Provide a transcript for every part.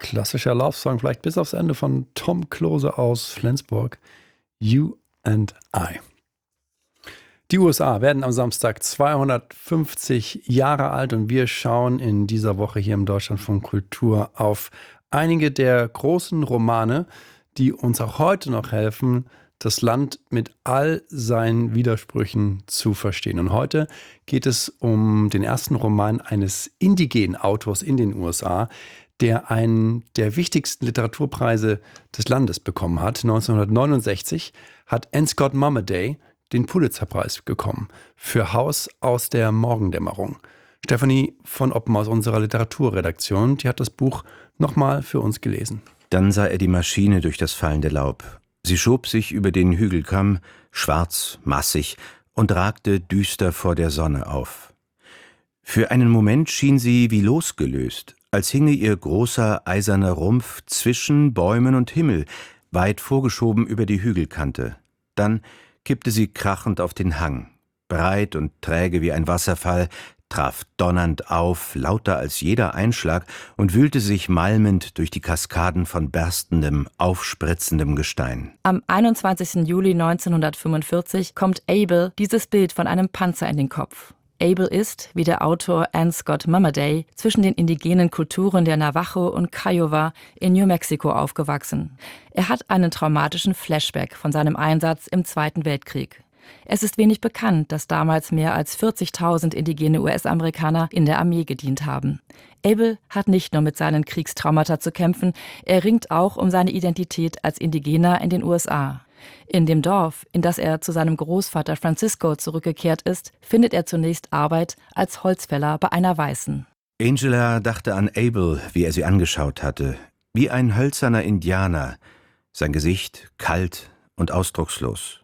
Klassischer Love-Song, vielleicht bis aufs Ende von Tom Klose aus Flensburg. You and I. Die USA werden am Samstag 250 Jahre alt und wir schauen in dieser Woche hier im Deutschlandfunk Kultur auf einige der großen Romane, die uns auch heute noch helfen, das Land mit all seinen Widersprüchen zu verstehen. Und heute geht es um den ersten Roman eines indigenen Autors in den USA, der einen der wichtigsten Literaturpreise des Landes bekommen hat. 1969 hat N. Scott Momaday den Pulitzerpreis bekommen für Haus aus der Morgendämmerung. Stefanie von Oppen aus unserer Literaturredaktion, die hat das Buch nochmal für uns gelesen. Dann sah er die Maschine durch das fallende Laub. Sie schob sich über den Hügelkamm, schwarz, massig, und ragte düster vor der Sonne auf. Für einen Moment schien sie wie losgelöst, als hinge ihr großer eiserner Rumpf zwischen Bäumen und Himmel, weit vorgeschoben über die Hügelkante. Dann kippte sie krachend auf den Hang, breit und träge wie ein Wasserfall, traf donnernd auf, lauter als jeder Einschlag, und wühlte sich malmend durch die Kaskaden von berstendem, aufspritzendem Gestein. Am 21. Juli 1945 kommt Abel dieses Bild von einem Panzer in den Kopf. Abel ist, wie der Autor N. Scott Momaday, zwischen den indigenen Kulturen der Navajo und Kiowa in New Mexico aufgewachsen. Er hat einen traumatischen Flashback von seinem Einsatz im Zweiten Weltkrieg. Es ist wenig bekannt, dass damals mehr als 40.000 indigene US-Amerikaner in der Armee gedient haben. Abel hat nicht nur mit seinen Kriegstraumata zu kämpfen, er ringt auch um seine Identität als Indigener in den USA. In dem Dorf, in das er zu seinem Großvater Francisco zurückgekehrt ist, findet er zunächst Arbeit als Holzfäller bei einer Weißen. Angela dachte an Abel, wie er sie angeschaut hatte, wie ein hölzerner Indianer, sein Gesicht kalt und ausdruckslos.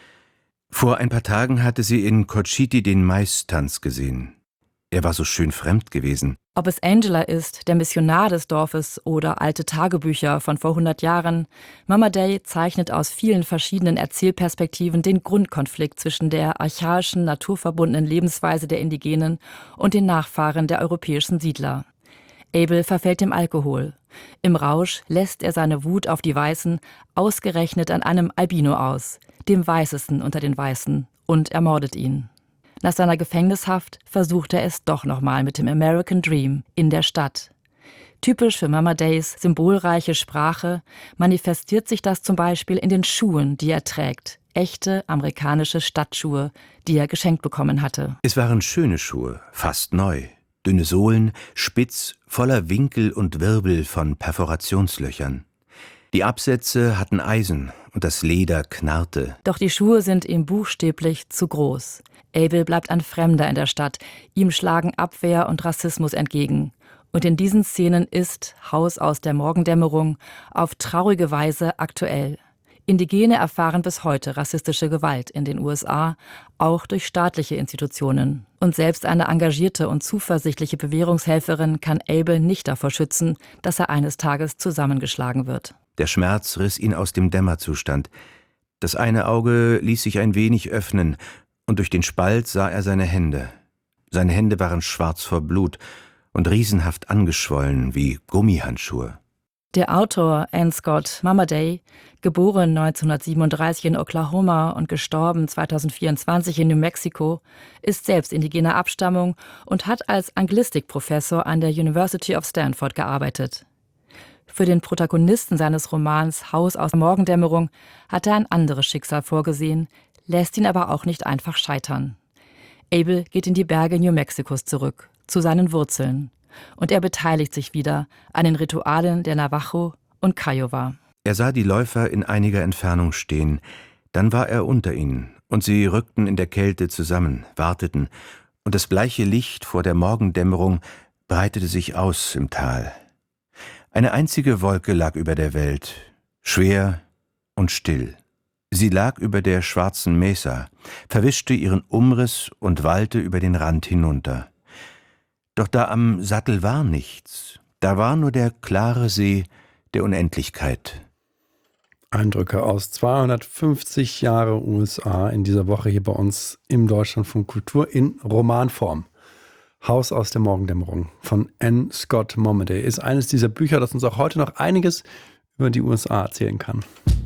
Vor ein paar Tagen hatte sie in Cochiti den Maistanz gesehen. Er war so schön fremd gewesen. Ob es Angela ist, der Missionar des Dorfes, oder alte Tagebücher von vor 100 Jahren, Momaday zeichnet aus vielen verschiedenen Erzählperspektiven den Grundkonflikt zwischen der archaischen, naturverbundenen Lebensweise der Indigenen und den Nachfahren der europäischen Siedler. Abel verfällt dem Alkohol. Im Rausch lässt er seine Wut auf die Weißen ausgerechnet an einem Albino aus, dem Weißesten unter den Weißen, und ermordet ihn. Nach seiner Gefängnishaft versucht er es doch nochmal mit dem American Dream in der Stadt. Typisch für Momadays symbolreiche Sprache manifestiert sich das zum Beispiel in den Schuhen, die er trägt. Echte amerikanische Stadtschuhe, die er geschenkt bekommen hatte. Es waren schöne Schuhe, fast neu. Dünne Sohlen, spitz, voller Winkel und Wirbel von Perforationslöchern. Die Absätze hatten Eisen und das Leder knarrte. Doch die Schuhe sind ihm buchstäblich zu groß. Abel bleibt ein Fremder in der Stadt. Ihm schlagen Abwehr und Rassismus entgegen. Und in diesen Szenen ist Haus aus der Morgendämmerung auf traurige Weise aktuell. Indigene erfahren bis heute rassistische Gewalt in den USA, auch durch staatliche Institutionen. Und selbst eine engagierte und zuversichtliche Bewährungshelferin kann Abel nicht davor schützen, dass er eines Tages zusammengeschlagen wird. Der Schmerz riss ihn aus dem Dämmerzustand. Das eine Auge ließ sich ein wenig öffnen, und durch den Spalt sah er seine Hände. Seine Hände waren schwarz vor Blut und riesenhaft angeschwollen wie Gummihandschuhe. Der Autor N. Scott Momaday, geboren 1937 in Oklahoma und gestorben 2024 in New Mexico, ist selbst indigener Abstammung und hat als Anglistikprofessor an der University of Stanford gearbeitet. Für den Protagonisten seines Romans Haus aus der Morgendämmerung hat er ein anderes Schicksal vorgesehen, lässt ihn aber auch nicht einfach scheitern. Abel geht in die Berge New Mexicos zurück, zu seinen Wurzeln. Und er beteiligt sich wieder an den Ritualen der Navajo und Kiowa. Er sah die Läufer in einiger Entfernung stehen. Dann war er unter ihnen, und sie rückten in der Kälte zusammen, warteten, und das bleiche Licht vor der Morgendämmerung breitete sich aus im Tal. Eine einzige Wolke lag über der Welt, schwer und still. Sie lag über der schwarzen Mesa, verwischte ihren Umriss und wallte über den Rand hinunter. Doch da am Sattel war nichts, da war nur der klare See der Unendlichkeit. Eindrücke aus 250 Jahre USA in dieser Woche hier bei uns im Deutschlandfunk Kultur in Romanform. Haus aus der Morgendämmerung von N. Scott Momaday ist eines dieser Bücher, das uns auch heute noch einiges über die USA erzählen kann.